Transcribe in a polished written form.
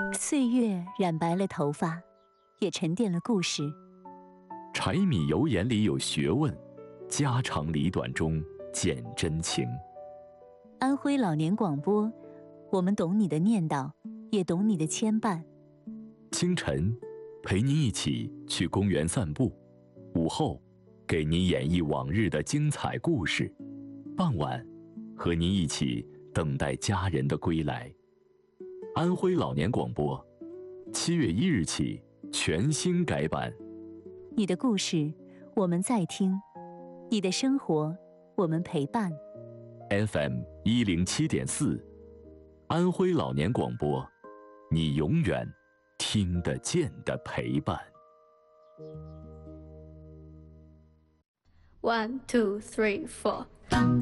岁月染白了头发，也沉淀了故事。 柴米油盐里有学问，家长里短中见真情。 安徽老年广播，我们懂你的念叨，也懂你的牵绊。 清晨，陪您一起去公园散步；午后，给您演绎往日的精彩故事；傍晚，和您一起等待家人的归来。安徽老年广播，7月1日起全新改版。 你的故事，我们在听；你的生活，我们陪伴。 FM 107.4，安徽老年广播，你永远听得见的陪伴。 1, 2, 3, 4。